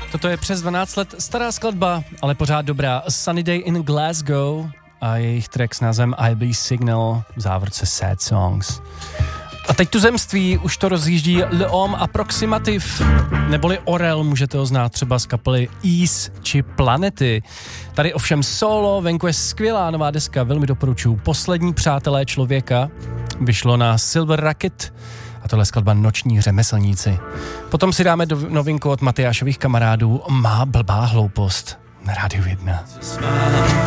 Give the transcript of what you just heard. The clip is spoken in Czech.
Toto je přes 12 let stará skladba, ale pořád dobrá. Sunny Day in Glasgow a jejich track s názvem I Be Signal, v závorce Sad Songs. A teď tu zemství už to rozjíždí L'Homme Approximative, neboli Orel, můžete ho znát třeba z kapely Ease či Planety. Tady ovšem solo, venku je skvělá nová deska, velmi doporučuji. Poslední přátelé člověka vyšlo na Silver Rocket a tohle skladba Noční řemeslníci. Potom si dáme novinku od Matyášových kamarádů Má blbá hloupost na Rádiu 1.